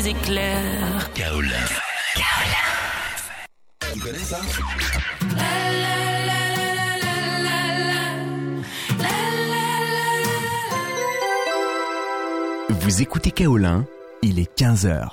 éclairs. Kaolin. Tu connais ça? Vous écoutez Kaolin, il est 15h.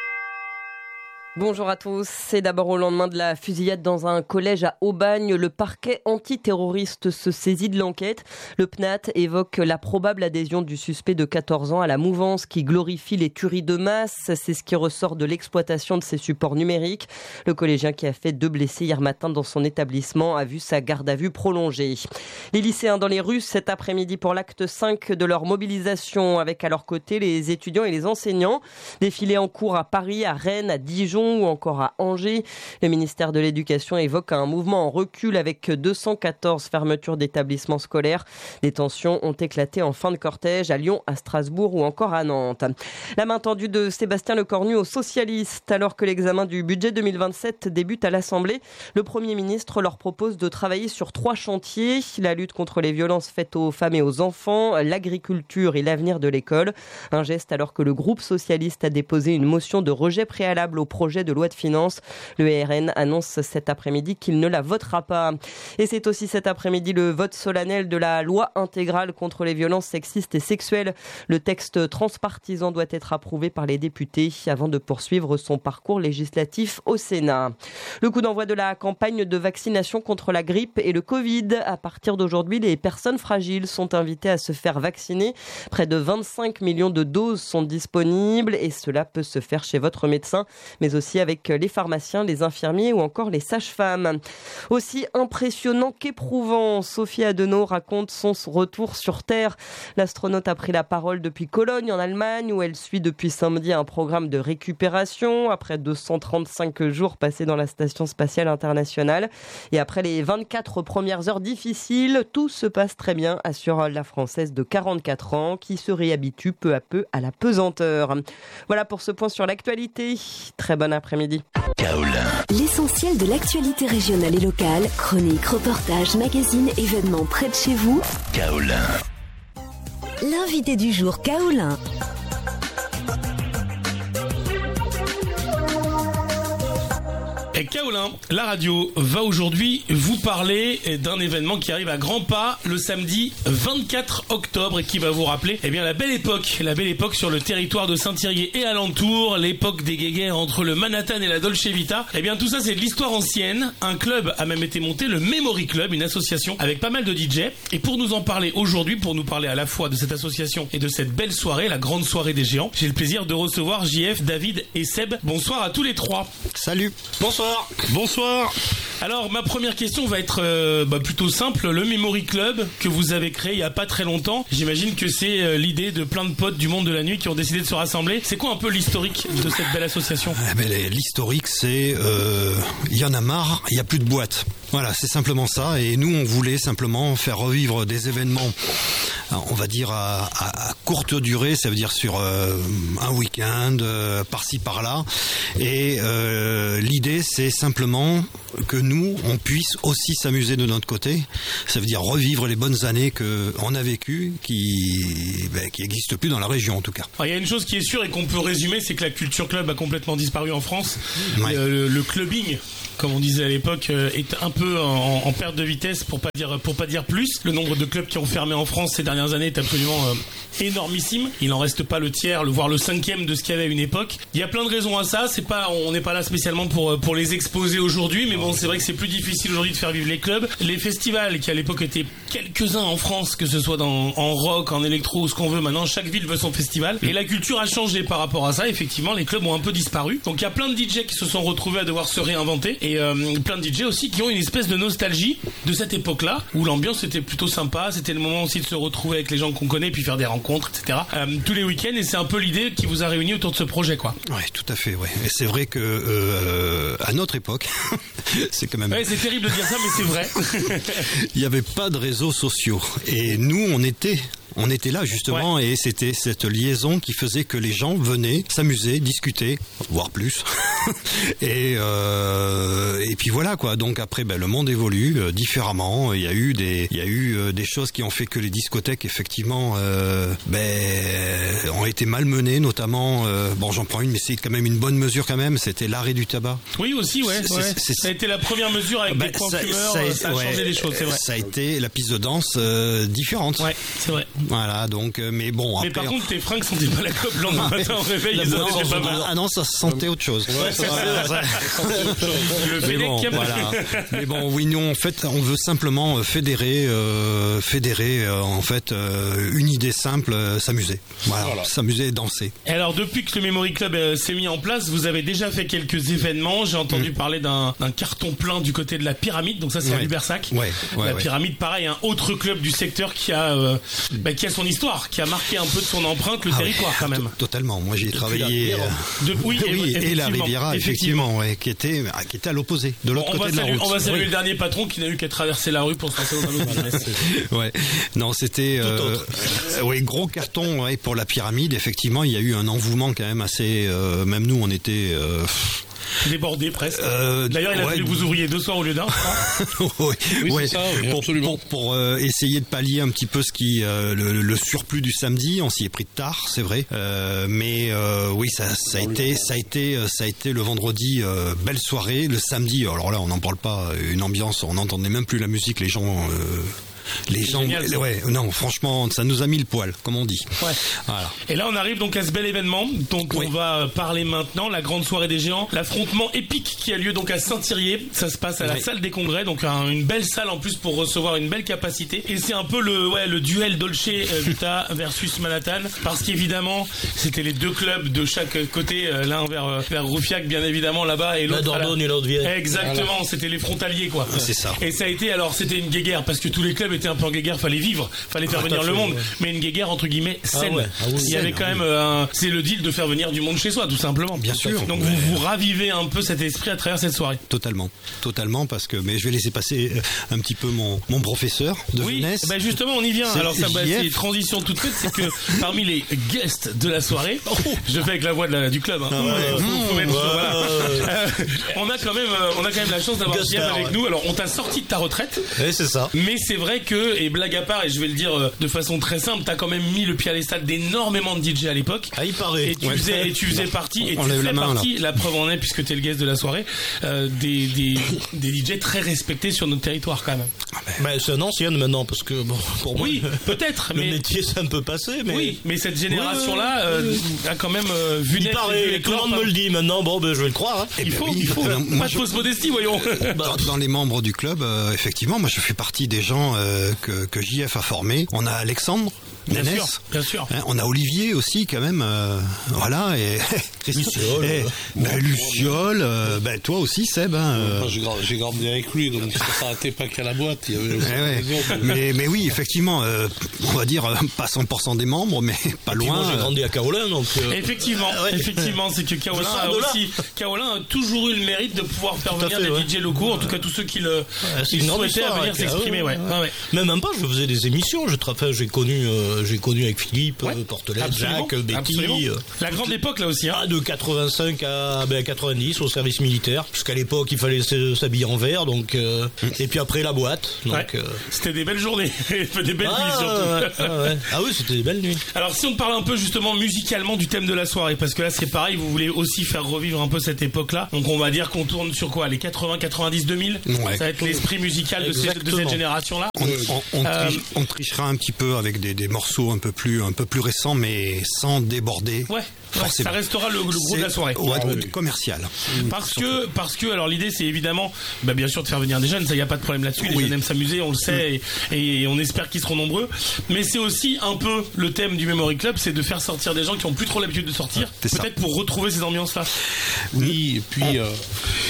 Bonjour à tous. C'est d'abord au lendemain de la fusillade dans un collège à Aubagne. Le parquet antiterroriste se saisit de l'enquête. Le PNAT évoque la probable adhésion du suspect de 14 ans à la mouvance qui glorifie les tueries de masse. C'est ce qui ressort de l'exploitation de ses supports numériques. Le collégien qui a fait 2 blessés hier matin dans son établissement a vu sa garde à vue prolongée. Les lycéens dans les rues cet après-midi pour l'acte 5 de leur mobilisation avec à leur côté les étudiants et les enseignants. Défilé en cours à Paris, à Rennes, à Dijon ou encore à Angers. Le ministère de l'Éducation évoque un mouvement en recul avec 214 fermetures d'établissements scolaires. Des tensions ont éclaté en fin de cortège à Lyon, à Strasbourg ou encore à Nantes. La main tendue de Sébastien Lecornu aux socialistes. Alors que l'examen du budget 2027 débute à l'Assemblée, le Premier ministre leur propose de travailler sur 3 chantiers. La lutte contre les violences faites aux femmes et aux enfants, l'agriculture et l'avenir de l'école. Un geste alors que le groupe socialiste a déposé une motion de rejet préalable au projet de loi de finances. Le RN annonce cet après-midi qu'il ne la votera pas. Et c'est aussi cet après-midi le vote solennel de la loi intégrale contre les violences sexistes et sexuelles. Le texte transpartisan doit être approuvé par les députés avant de poursuivre son parcours législatif au Sénat. Le coup d'envoi de la campagne de vaccination contre la grippe et le Covid. À partir d'aujourd'hui, les personnes fragiles sont invitées à se faire vacciner. Près de 25 millions de doses sont disponibles et cela peut se faire chez votre médecin, mais aussi avec les pharmaciens, les infirmiers ou encore les sages-femmes. Aussi impressionnant qu'éprouvant, Sophie Adenau raconte son retour sur Terre. L'astronaute a pris la parole depuis Cologne en Allemagne où elle suit depuis samedi un programme de récupération après 235 jours passés dans la Station spatiale internationale. Et après les 24 premières heures difficiles, tout se passe très bien, assure la Française de 44 ans qui se réhabitue peu à peu à la pesanteur. Voilà pour ce point sur l'actualité. Très bon après-midi. Kaolin. L'essentiel de l'actualité régionale et locale, chroniques, reportages, magazines, événements près de chez vous. Kaolin. L'invité du jour, Kaolin. Et Kaolin, la radio, va aujourd'hui vous parler d'un événement qui arrive à grands pas le samedi 24 octobre et qui va vous rappeler la belle époque sur le territoire de Saint-Thirier et alentour, l'époque des guéguerres entre le Manhattan et la Dolce Vita. Tout ça c'est de l'histoire ancienne. Un club a même été monté, le Memory Club, une association avec pas mal de DJ. Et pour nous en parler aujourd'hui, pour nous parler à la fois de cette association et de cette belle soirée, la grande soirée des géants, j'ai le plaisir de recevoir JF, David et Seb. Bonsoir à tous les trois. Salut. Bonsoir. Alors ma première question va être plutôt simple. Le Memory Club que vous avez créé il y a pas très longtemps, j'imagine que c'est l'idée de plein de potes du monde de la nuit qui ont décidé de se rassembler. C'est quoi un peu l'historique de cette belle association? L'historique c'est il y en a marre, il y a plus de boîtes. Voilà, c'est simplement ça. Et nous on voulait simplement faire revivre des événements, on va dire à courte durée, ça veut dire sur un week-end, par-ci par-là. Et l'idée c'est simplement que nous on puisse aussi s'amuser de notre côté. Ça veut dire revivre les bonnes années que on a vécues, qui n'existent plus dans la région en tout cas. Il y a une chose qui est sûre et qu'on peut résumer, c'est que la culture club a complètement disparu en France. Ouais. Le clubbing, comme on disait à l'époque, est un peu en perte de vitesse pour pas dire plus. Le nombre de clubs qui ont fermé en France ces dernières années est absolument énormissime. Il n'en reste pas le tiers, voire le 5e de ce qu'il y avait à une époque. Il y a plein de raisons à ça. On n'est pas là spécialement pour les exposer aujourd'hui, mais bon, c'est vrai que c'est plus difficile aujourd'hui de faire vivre les clubs. Les festivals qui à l'époque étaient quelques-uns en France, que ce soit en rock, en électro ou ce qu'on veut, maintenant chaque ville veut son festival. Et la culture a changé par rapport à ça. Effectivement, les clubs ont un peu disparu. Donc il y a plein de DJ qui se sont retrouvés à devoir se réinventer. Et plein de DJ aussi qui ont une espèce de nostalgie de cette époque-là, où l'ambiance était plutôt sympa, c'était le moment aussi de se retrouver avec les gens qu'on connaît, puis faire des rencontres, etc. Tous les week-ends, et c'est un peu l'idée qui vous a réunis autour de ce projet, quoi. Ouais, tout à fait, ouais. Et c'est vrai que à notre époque, c'est quand même... Ouais, c'est terrible de dire ça, mais c'est vrai. Il n'y avait pas de réseaux sociaux. Et nous, on était On était là justement et c'était cette liaison qui faisait que les gens venaient s'amuser, discuter, voire plus. et puis voilà quoi. Donc après, le monde évolue différemment. Il y a eu des choses qui ont fait que les discothèques effectivement ont été malmenées, notamment. J'en prends une, mais c'est quand même une bonne mesure quand même. C'était l'arrêt du tabac. Oui aussi, ça a été la première mesure avec des points fumeurs. Ça a changé des choses, c'est vrai. Ça a été la piste de danse différente. Ouais, c'est vrai. Voilà, donc, mais bon. Mais après, par contre, tes fringues sentaient pas la clope le lendemain matin au réveil. Ah non, ça sentait autre chose. Ouais, c'est ça. Mais bon, voilà. Mais bon, oui, nous, en fait, on veut simplement fédérer, en fait, une idée simple, s'amuser. Voilà. S'amuser et danser. Et alors, depuis que le Memory Club s'est mis en place, vous avez déjà fait quelques événements. J'ai entendu parler d'un carton plein du côté de la Pyramide. Donc ça, c'est à Lubersac. La Pyramide, pareil, un autre club du secteur qui a son histoire, qui a marqué un peu de son empreinte le territoire quand même. Totalement. Moi, j'ai travaillé. Et la Riviera, effectivement, qui était à l'opposé, de l'autre côté de la route. On va saluer le dernier patron qui n'a eu qu'à traverser la rue pour se lancer dans un autre business. Non, c'était gros carton pour la Pyramide. Effectivement, il y a eu un engouement quand même assez. Même nous, on était. Débordé presque. D'ailleurs, il a fallu vous ouvriez 2 soirs au lieu d'un. C'est ça, absolument. Pour essayer de pallier un petit peu le surplus du samedi, on s'y est pris de tard, c'est vrai. Mais ça a été le vendredi belle soirée, le samedi. Alors là, on n'en parle pas. Une ambiance, on n'entendait même plus la musique, les gens. Non, franchement, ça nous a mis le poil, comme on dit. Voilà. Et là, on arrive donc à ce bel événement dont on va parler maintenant, la grande soirée des géants, l'affrontement épique qui a lieu donc à Saint-Thirier. Ça se passe à la salle des congrès, donc une belle salle en plus pour recevoir une belle capacité. Et c'est un peu le duel Dolce Vita versus Manhattan, parce qu'évidemment, c'était les 2 clubs de chaque côté, l'un vers Roufiac, bien évidemment, là-bas, et l'autre. La Dordogne et l'autre Vieille. Exactement, voilà. C'était les frontaliers, quoi. C'est ça. Et ça a été, c'était une guéguerre, parce que tous les clubs étaient un peu en guéguerre, fallait vivre, fallait faire venir le monde, mais une guéguerre entre guillemets saine. Il y avait quand même c'est le deal de faire venir du monde chez soi, tout simplement. Bien sûr. Donc vous ravivez un peu cet esprit à travers cette soirée. Totalement, parce que je vais laisser passer un petit peu mon professeur de jeunesse. Justement, on y vient. Alors ça, c'est une transition toute faite, c'est que parmi les guests de la soirée, je fais avec la voix du club. On a quand même la chance d'avoir JF avec nous. Alors on t'a sorti de ta retraite. Oui, c'est ça. Mais c'est vrai que, et blague à part, et je vais le dire de façon très simple, t'as quand même mis le pied à l'étal d'énormément de DJ à l'époque. Il paraît. Et tu faisais partie, la preuve en est, puisque t'es le guest de la soirée, des DJ très respectés sur notre territoire quand même. C'est un ancien maintenant, parce que pour moi. Oui, peut-être. Le métier c'est un peu passé, mais. Oui, mais cette génération-là a quand même vu naître. Tout le monde me le dit maintenant, je vais le croire. Hein. Il faut. Pas de fausse modestie, voyons. Dans les membres du club, effectivement, moi je fais partie des gens que JF a formés. On a Alexandre. Bien sûr. On a Olivier aussi quand même, voilà, et Luciole, toi aussi Seb. J'ai grandi avec lui, donc ça s'arrêtait pas qu'à la boîte. Il y avait mais oui, effectivement, on va dire pas 100% des membres, mais pas loin. Moi j'ai grandi à Kaolin, donc. Effectivement, c'est que Kaolin a toujours eu le mérite de pouvoir faire venir des DJ locaux, en tout cas tous ceux qui souhaitaient venir s'exprimer. Même pas, je faisais des émissions, j'ai connu avec Philippe, Portelette, Jacques, Betty. La grande époque là aussi. De 85 à 90 au service militaire, puisqu'à l'époque il fallait s'habiller en vert, donc et puis après la boîte. Donc c'était des belles journées, des belles nuits surtout. Ah oui, c'était des belles nuits. Alors si on parle un peu justement musicalement du thème de la soirée, parce que là c'est pareil, vous voulez aussi faire revivre un peu cette époque-là. Donc on va dire qu'on tourne sur quoi, les 80, 90, 2000. Ça va être l'esprit musical de cette génération-là. On trichera un petit peu avec des morceaux un peu plus récents, mais sans déborder. Ça restera le gros de la soirée. Commercial. Parce que alors l'idée c'est évidemment bien sûr de faire venir des jeunes, ça y a pas de problème là-dessus, les jeunes aiment s'amuser, on le sait, et on espère qu'ils seront nombreux, mais c'est aussi un peu le thème du Memory Club, c'est de faire sortir des gens qui ont plus trop l'habitude de sortir, peut-être pour retrouver ces ambiances là. Oui, et puis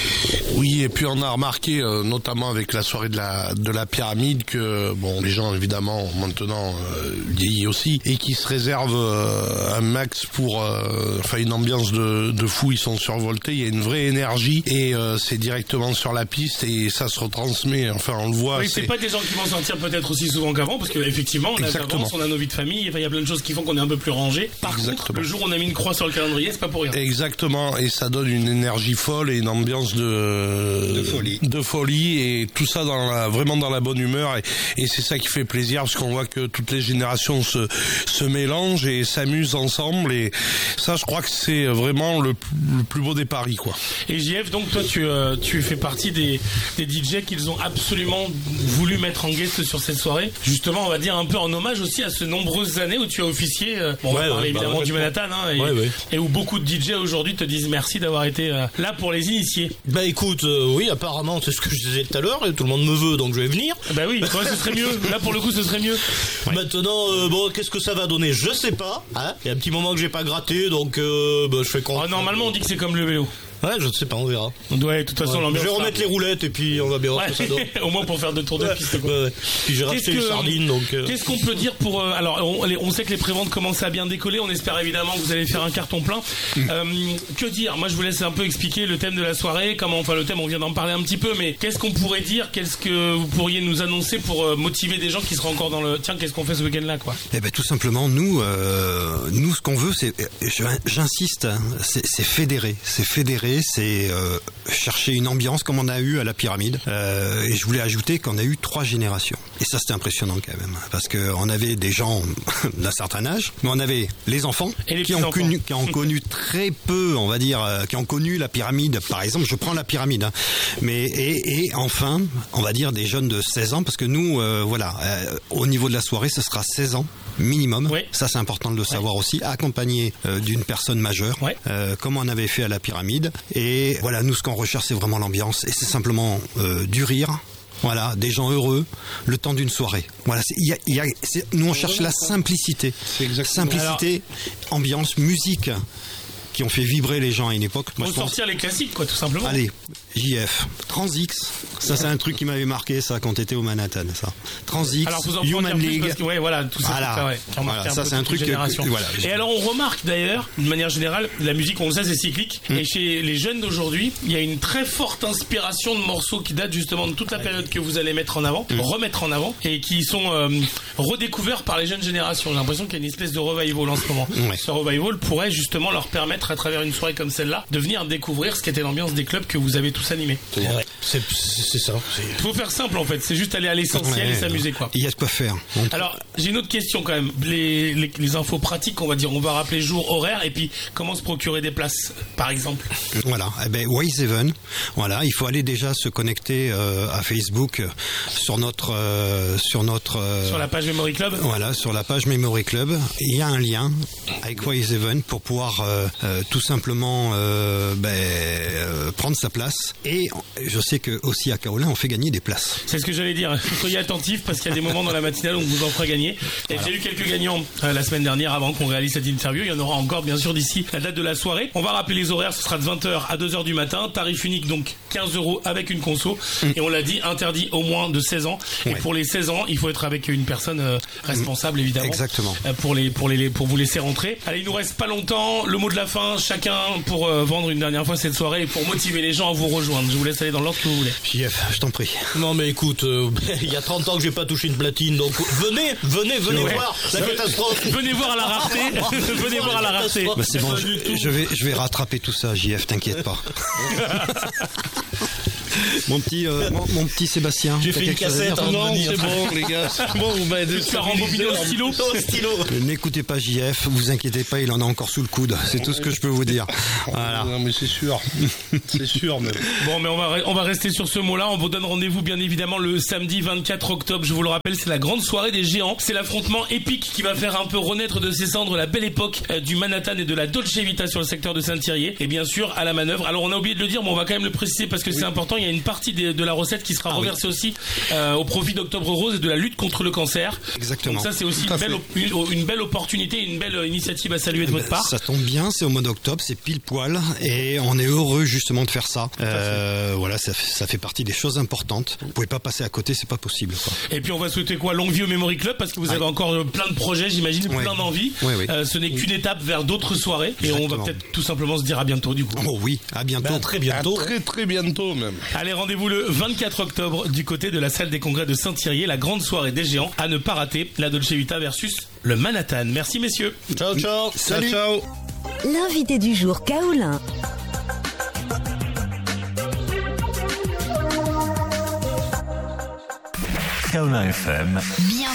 Oui, et puis on a remarqué, notamment avec la soirée de la pyramide, que bon, les gens évidemment maintenant vieillis aussi, et qui se réservent un max pour une ambiance de fou. Ils sont survoltés, il y a une vraie énergie, et c'est directement sur la piste, et ça se retransmet, on le voit. Oui, c'est pas des gens qui vont sortir peut-être aussi souvent qu'avant, parce qu'effectivement on a nos vies de famille, il y a plein de choses qui font qu'on est un peu plus rangé. Par contre, le jour où on a mis une croix sur le calendrier, c'est pas pour rien. Exactement, et ça donne une énergie folle et une ambiance de folie, et tout ça vraiment dans la bonne humeur, et c'est ça qui fait plaisir, parce qu'on voit que toutes les générations se mélangent et s'amusent ensemble, et ça, je crois que c'est vraiment le plus beau des paris, quoi. Et JF, donc toi tu fais partie des DJ qu'ils ont absolument voulu mettre en guest sur cette soirée, justement on va dire un peu en hommage aussi à ces nombreuses années où tu as officié, on va parler évidemment du Manhattan, et où beaucoup de DJ aujourd'hui te disent merci d'avoir été là pour les initier. Bah écoute, oui, apparemment c'est ce que je disais tout à l'heure, et tout le monde me veut, donc je vais venir. Bah oui, ce serait mieux, là pour le coup ce serait mieux. Maintenant, qu'est-ce que ça va donner, je sais pas, hein. Il y a un petit moment que j'ai pas gratté, donc je fais confiance. Normalement on dit que c'est comme le vélo. Ouais, je ne sais pas, on verra. De toute façon, l'ambiance. Je vais remettre les roulettes et puis on va bien voir ce que ça donne. Au moins pour faire 2 tours de piste, quoi. Ouais. Puis j'ai racheté une sardine, donc. Qu'est-ce qu'on peut dire pour alors on sait que les préventes commencent à bien décoller. On espère évidemment que vous allez faire un carton plein. Que dire? Moi, je vous laisse un peu expliquer le thème de la soirée. Le thème, on vient d'en parler un petit peu, mais qu'est-ce qu'on pourrait dire? Qu'est-ce que vous pourriez nous annoncer pour motiver des gens qui seraient encore dans le. Tiens, qu'est-ce qu'on fait ce week-end-là, quoi? Eh ben, tout simplement, nous, ce qu'on veut, c'est, j'insiste, hein, c'est fédérer, c'est chercher une ambiance comme on a eu à la pyramide, et je voulais ajouter qu'on a eu 3 générations, et ça c'était impressionnant quand même, parce qu'on avait des gens d'un certain âge, mais on avait les enfants qui ont connu très peu, on va dire, qui ont connu la pyramide, par exemple, je prends la pyramide, hein, mais et enfin, on va dire des jeunes de 16 ans, parce que nous, au niveau de la soirée, ce sera 16 ans minimum. Oui. Ça c'est important de le savoir aussi, accompagné d'une personne majeure, comme on avait fait à la pyramide. Et voilà, nous ce qu'on recherche, c'est vraiment l'ambiance, et c'est simplement du rire. Voilà, des gens heureux, le temps d'une soirée. Voilà, nous on cherche la simplicité. Simplicité, ambiance, musique, qui ont fait vibrer les gens à une époque. Pour sortir les classiques, quoi, tout simplement. Allez, JF, Transix, ça c'est un truc qui m'avait marqué, ça, quand t'étais au Manhattan, ça. Transix, Human League. Tout ça. Ça c'est un truc Et alors on remarque d'ailleurs, d'une manière générale, la musique, on le sait, c'est cyclique. Et chez les jeunes d'aujourd'hui, il y a une très forte inspiration de morceaux qui datent justement de toute la période que vous allez mettre en avant, remettre en avant, et qui sont redécouverts par les jeunes générations. J'ai l'impression qu'il y a une espèce de revival en ce moment. Ce revival pourrait justement leur permettre, à travers une soirée comme celle-là, de venir découvrir ce qu'était l'ambiance des clubs que vous avez tous animés. C'est ça. Il faut faire simple en fait, c'est juste aller à l'essentiel et s'amuser, quoi. Il y a de quoi faire. Alors, j'ai une autre question quand même. Les infos pratiques, on va dire, on va rappeler jour, horaire, et puis comment se procurer des places, par exemple. Voilà, Wise Even. Voilà, il faut aller déjà se connecter à Facebook sur la page Memory Club. Voilà, sur la page Memory Club, il y a un lien avec Wise Even pour pouvoir tout simplement prendre sa place. Et je sais que aussi à Kaolin on fait gagner des places. C'est ce que j'allais dire. Soyez attentifs parce qu'il y a des moments dans la matinale où on vous en fera gagner. Et j'ai eu quelques gagnants la semaine dernière avant qu'on réalise cette interview. Il y en aura encore bien sûr d'ici la date de la soirée. On va rappeler les horaires. Ce sera de 20h à 2h du matin. Tarif unique donc 15 € avec une conso. Et on l'a dit, interdit au moins de 16 ans. Et pour les 16 ans, il faut être avec une personne responsable évidemment. Exactement. Pour vous laisser rentrer. Allez, il nous reste pas longtemps. Le mot de la fin, chacun pour vendre une dernière fois cette soirée et pour motiver les gens à vous rejoindre. Je vous laisse aller dans l'ordre que vous voulez. JF, je t'en prie. Non mais écoute, il y a 30 ans que j'ai pas touché une platine, donc venez voir la catastrophe. Venez voir à la rareté. Venez voir à la rareté. Bah c'est bon, je vais rattraper tout ça, JF, t'inquiète pas. Mon petit Sébastien. J'ai fait une cassette. Non, c'est bon, les gars. C'est bon, vous m'avez dit. Tu as rembobiné au stylo. N'écoutez pas JF, vous inquiétez pas, il en a encore sous le coude. C'est tout ce que je peux vous dire. Voilà. Non, mais c'est sûr. C'est sûr, mais. Bon, mais on va rester sur ce mot-là. On vous donne rendez-vous, bien évidemment, le samedi 24 octobre. Je vous le rappelle, c'est la grande soirée des géants. C'est l'affrontement épique qui va faire un peu renaître de ses cendres la belle époque du Manhattan et de la Dolce Vita sur le secteur de Saint-Thierry. Et bien sûr, à la manœuvre. Alors, on a oublié de le dire, mais on va quand même le préciser parce que c'est important. Il y y a une partie de la recette qui sera reversée aussi au profit d'Octobre Rose et de la lutte contre le cancer. Exactement. Donc ça, c'est aussi une belle opportunité, une belle initiative à saluer de votre part. Ça tombe bien, c'est au mois d'octobre, c'est pile poil, et on est heureux justement de faire ça. Voilà, ça fait partie des choses importantes. Vous pouvez pas passer à côté, c'est pas possible, quoi. Et puis on va souhaiter quoi, longue vie au Memory Club, parce que vous avez encore plein de projets, j'imagine, plein d'envies. Ce n'est qu'une étape vers d'autres soirées. Exactement. Et on va peut-être tout simplement se dire à bientôt, du coup. Oh oui, à bientôt. Très bientôt. Très bientôt même. Allez, rendez-vous le 24 octobre du côté de la salle des congrès de Saint-Thierry, la grande soirée des géants à ne pas rater, la Dolce Vita versus le Manhattan. Merci messieurs. Ciao, ciao. Salut. Ciao. L'invité du jour Kaolin. Kaolin FM.